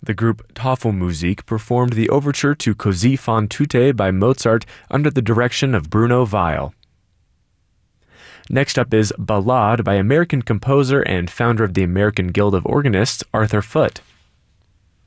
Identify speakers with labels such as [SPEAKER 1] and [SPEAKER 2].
[SPEAKER 1] The group Tafelmusik performed the overture to Così fan tutte by Mozart under the direction of Bruno Weil. Next up is Ballade by American composer and founder of the American Guild of Organists, Arthur Foote.